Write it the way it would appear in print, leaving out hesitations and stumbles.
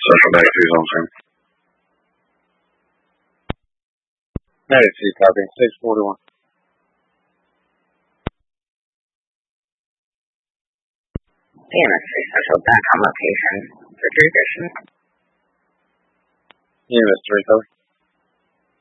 Central Bag 2 on scene. 92 copy, 641. PMS3 Central back on location for 3 Christian. EMS 3 copy.